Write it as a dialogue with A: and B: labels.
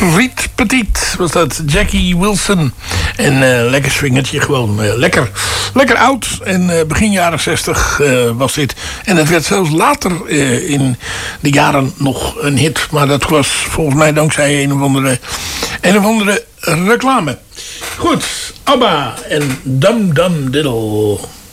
A: Riet Petit was dat. Jackie Wilson. En lekker swingertje. Gewoon lekker oud. En begin jaren 60 was dit. En het werd zelfs later in de jaren nog een hit. Maar dat was volgens mij dankzij een of andere reclame. Goed. ABBA en Dum Dum Diddle.